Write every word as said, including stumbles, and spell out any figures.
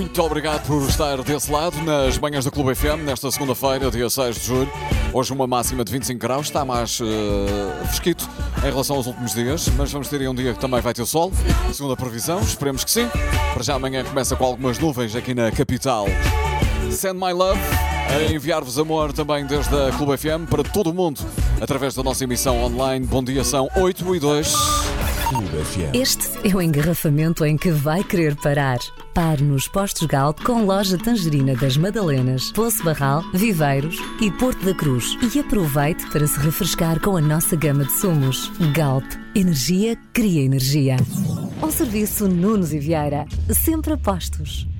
Muito obrigado por estar desse lado nas manhãs da Clube F M, nesta segunda-feira, dia seis de julho. Hoje uma máxima de vinte e cinco graus, está mais uh, fresquito em relação aos últimos dias, mas vamos ter aí um dia que também vai ter sol, segundo a previsão, esperemos que sim. Para já amanhã começa com algumas nuvens aqui na capital. Send My Love, a enviar-vos amor também desde a Clube F M para todo o mundo, através da nossa emissão online. Bom dia, são oito e dois. Este é o engarrafamento em que vai querer parar. Pare nos postos Galp com loja Tangerina das Madalenas, Poço Barral, Viveiros e Porto da Cruz. E aproveite para se refrescar com a nossa gama de sumos. Galp, energia cria energia. Um serviço Nunes e Vieira, sempre a postos.